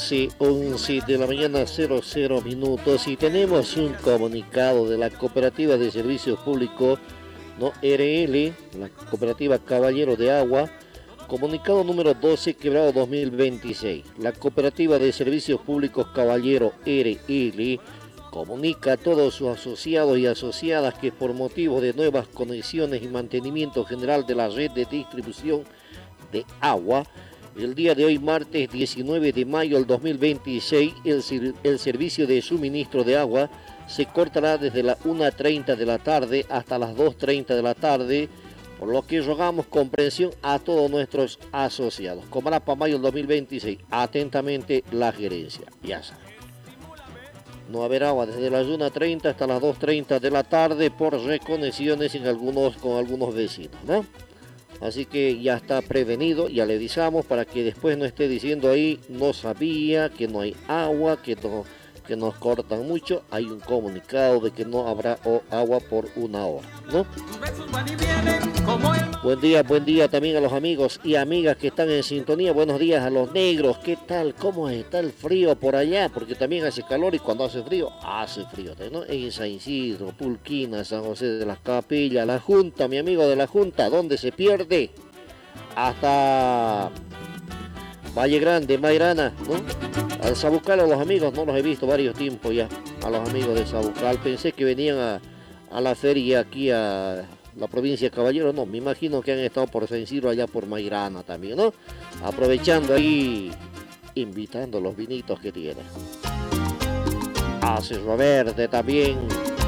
11 de la mañana, 00 minutos, y tenemos un comunicado de la Cooperativa de Servicios Públicos, ¿no? RL, la Cooperativa Caballero de Agua, comunicado número 12, quebrado 2026. La Cooperativa de Servicios Públicos Caballero RL comunica a todos sus asociados y asociadas que por motivo de nuevas conexiones y mantenimiento general de la red de distribución de agua, el día de hoy, martes 19 de mayo del 2026, el servicio de suministro de agua se cortará desde las 1:30 de la tarde hasta las 2:30 de la tarde, por lo que rogamos comprensión a todos nuestros asociados. Comarapa, mayo del 2026. Atentamente, la gerencia. Ya saben. No habrá agua desde las 1:30 hasta las 2:30 de la tarde por reconexiones con algunos vecinos, ¿no? Así que ya está prevenido, ya le avisamos para que después no esté diciendo ahí, no sabía, que no hay agua, que nos cortan mucho. Hay un comunicado de que no habrá agua por una hora, ¿no? Buen día también a los amigos y amigas que están en sintonía. Buenos días a los negros. ¿Qué tal? ¿Cómo está el frío por allá? Porque también hace calor y cuando hace frío, ¿no? En San Isidro, Pulquina, San José de las Capillas, La Junta, mi amigo de La Junta, ¿dónde se pierde? Hasta Valle Grande, Mairana, ¿no? Al Sabucal, a los amigos, no los he visto varios tiempos ya, a los amigos de Sabucal. Pensé que venían a la feria aquí a la provincia de Caballero, no, me imagino que han estado por San Isidro, allá por Mairana también, ¿no? Aprovechando ahí, invitando los vinitos que tienen. A Cerro Verde también.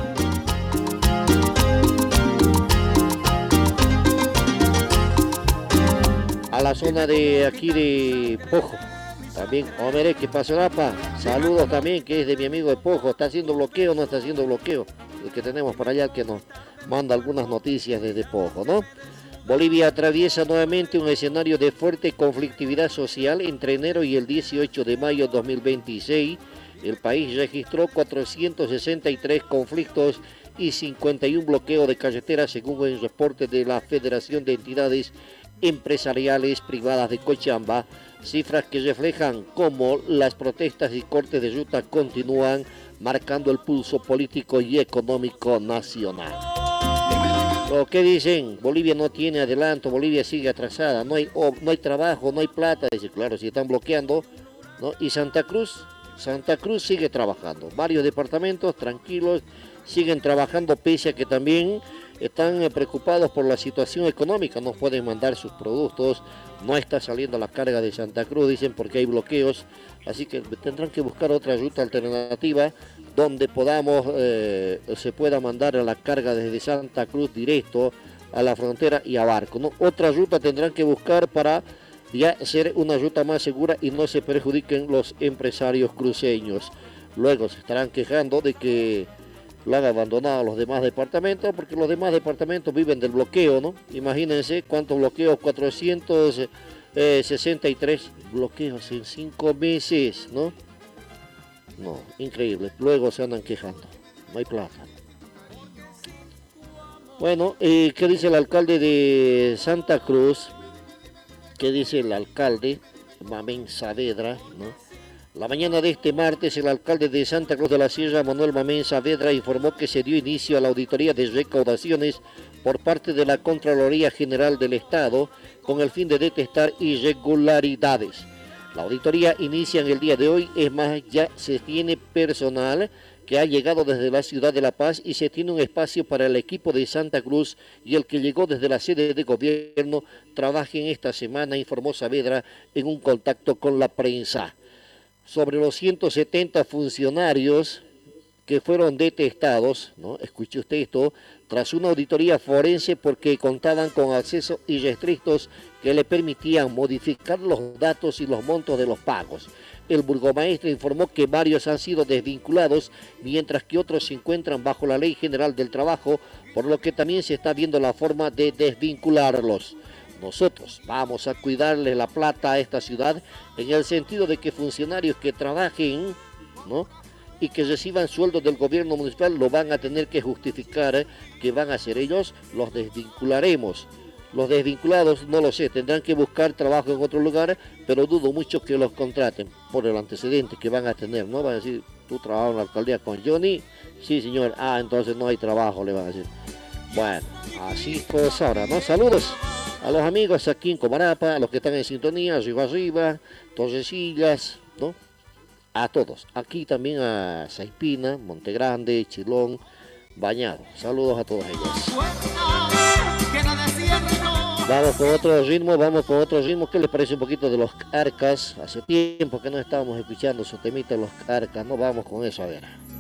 A la zona de aquí de Pojo. También, hombre, ¿qué pasó, Lapa? Saludos también, que es de mi amigo de Pojo. ¿Está haciendo bloqueo o no está haciendo bloqueo? El que tenemos por allá, que nos manda algunas noticias desde Pojo, ¿no? Bolivia atraviesa nuevamente un escenario de fuerte conflictividad social entre enero y el 18 de mayo de 2026. El país registró 463 conflictos y 51 bloqueos de carreteras, según el reporte de la Federación de Entidades Empresariales Privadas de Cochabamba, cifras que reflejan cómo las protestas y cortes de ruta continúan marcando el pulso político y económico nacional. ¿Qué dicen? Bolivia no tiene adelanto, Bolivia sigue atrasada, no hay trabajo, no hay plata. Dice, claro, si están bloqueando, ¿no? Y Santa Cruz sigue trabajando. Varios departamentos tranquilos siguen trabajando, pese a que también están preocupados por la situación económica, no pueden mandar sus productos, no está saliendo la carga de Santa Cruz, dicen, porque hay bloqueos, así que tendrán que buscar otra ruta alternativa donde se pueda mandar a la carga desde Santa Cruz directo a la frontera y a Barco, ¿no? Otra ruta tendrán que buscar para ya ser una ruta más segura y no se perjudiquen los empresarios cruceños. Luego se estarán quejando de que lo han abandonado los demás departamentos, porque los demás departamentos viven del bloqueo, ¿no? Imagínense cuántos bloqueos, 463 bloqueos en 5 meses, ¿no? No, increíble. Luego se andan quejando, no hay plata. Bueno, ¿qué dice el alcalde de Santa Cruz? ¿Qué dice el alcalde? Mamén Saavedra, ¿no? La mañana de este martes, el alcalde de Santa Cruz de la Sierra, Manuel Mamén Saavedra, informó que se dio inicio a la auditoría de recaudaciones por parte de la Contraloría General del Estado con el fin de detectar irregularidades. La auditoría inicia en el día de hoy, es más, ya se tiene personal que ha llegado desde la ciudad de La Paz y se tiene un espacio para el equipo de Santa Cruz, y el que llegó desde la sede de gobierno trabaje en esta semana, informó Saavedra en un contacto con la prensa. Sobre los 170 funcionarios que fueron detectados, ¿no? Escuche usted esto, tras una auditoría forense porque contaban con accesos irrestrictos que le permitían modificar los datos y los montos de los pagos. El burgomaestre informó que varios han sido desvinculados, mientras que otros se encuentran bajo la Ley General del Trabajo, por lo que también se está viendo la forma de desvincularlos. Nosotros vamos a cuidarle la plata a esta ciudad, en el sentido de que funcionarios que trabajen, ¿no?, y que reciban sueldos del gobierno municipal lo van a tener que justificar, que van a ser ellos, los desvincularemos. Los desvinculados, no lo sé, tendrán que buscar trabajo en otro lugar, pero dudo mucho que los contraten por el antecedente que van a tener, ¿no? Van a decir, tú trabajas en la alcaldía con Johnny, sí señor, entonces no hay trabajo, le van a decir. Bueno, así pues ahora, ¿no? Saludos a los amigos aquí en Comarapa, a los que están en sintonía, arriba, Torrecillas, ¿no? A todos, aquí también a Saipina, Montegrande, Chilón, Bañado, saludos a todos ellos. Vamos con otro ritmo, ¿qué les parece un poquito de los Carcas? Hace tiempo que no estábamos escuchando su temita de los Carcas, no vamos con eso, a ver.